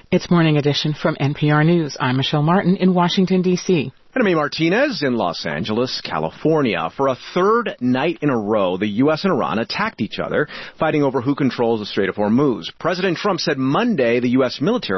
It's Morning Edition from NPR News. I'm Michelle Martin in Washington, D.C. And I'm Martinez in Los Angeles, California. For a third night in a row, the U.S. and Iran attacked each other, fighting over who controls the Strait of Hormuz. President Trump said Monday the U.S. military